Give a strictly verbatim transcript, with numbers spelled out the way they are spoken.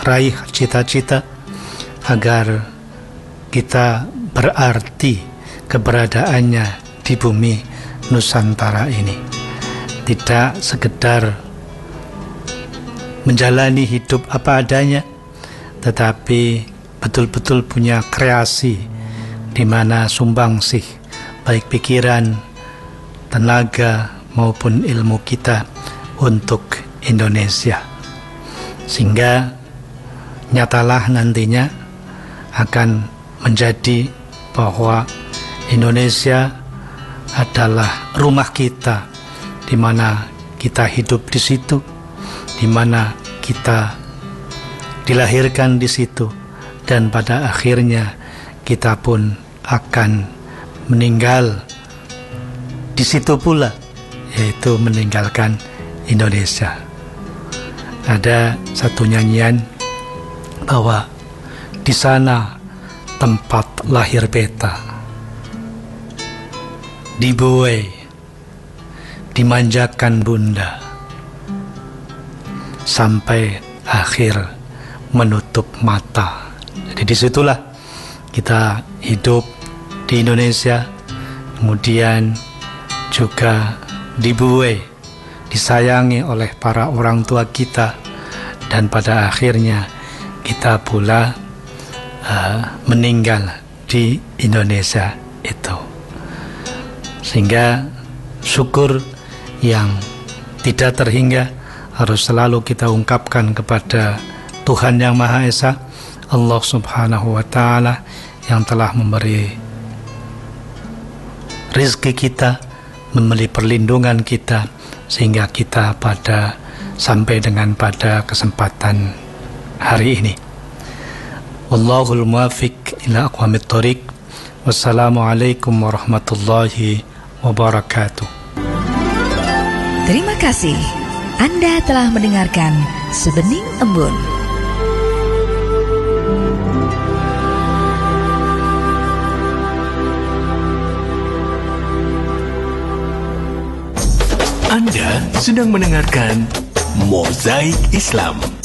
raih cita-cita agar kita berarti keberadaannya di bumi Nusantara ini. Tidak sekedar menjalani hidup apa adanya, tetapi betul-betul punya kreasi di mana sumbangsih baik pikiran, tenaga maupun ilmu kita untuk Indonesia, sehingga nyatalah nantinya akan menjadi bahwa Indonesia adalah rumah kita, di mana kita hidup di situ, di mana kita dilahirkan di situ, dan pada akhirnya kita pun akan meninggal di situ pula, yaitu meninggalkan Indonesia. Ada satu nyanyian bahwa di sana tempat lahir beta, dibuai, dimanjakan bunda, sampai akhir menutup mata. Jadi disitulah kita hidup di Indonesia, kemudian juga dibuai, disayangi oleh para orang tua kita, dan pada akhirnya kita pula uh, meninggal di Indonesia itu. Sehingga syukur yang tidak terhingga harus selalu kita ungkapkan kepada Tuhan Yang Maha Esa, Allah Subhanahu wa Ta'ala, yang telah memberi rezeki kita, memberi perlindungan kita, sehingga kita pada sampai dengan pada kesempatan hari ini. Wallahul muwaffiq ila aqwamit thoriq. Wassalamualaikum warahmatullahi wabarakatuh. Terima kasih. Anda telah mendengarkan Sebening Embun. Anda sedang mendengarkan Mozaik Islam.